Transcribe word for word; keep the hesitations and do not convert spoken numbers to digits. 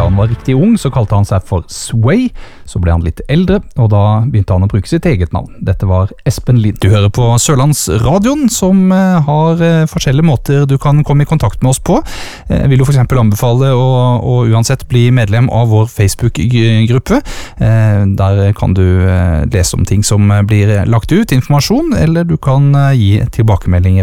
han var riktig ung, så kalte han seg for Sway. Så ble han litt eldre, og da begynte han å bruke sitt eget navn. Dette var Espen Lind. Du hører på Sørlandsradioen, som har forskjellige måter du kan komme i kontakt med oss på. Jeg vil jo for eksempel anbefale å, å uansett bli medlem av vår Facebook-gruppe. Der kan du lese om ting som blir lagt ut, informasjon, eller du kan gi tilbakemeldinger